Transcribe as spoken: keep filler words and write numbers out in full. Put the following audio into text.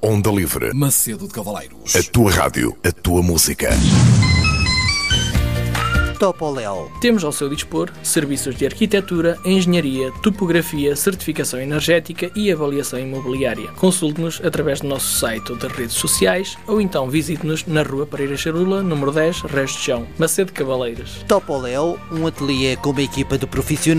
Onda Livre. Macedo de Cavaleiros. A tua rádio, a tua música. Topoléu. Temos ao seu dispor serviços de arquitetura, engenharia, topografia, certificação energética e avaliação imobiliária. Consulte-nos através do nosso site ou das redes sociais ou então visite-nos na Rua Pereira Charula, número dez, Resto de Chão, Macedo de Cavaleiros. Topoléu, um ateliê com uma equipa de profissionais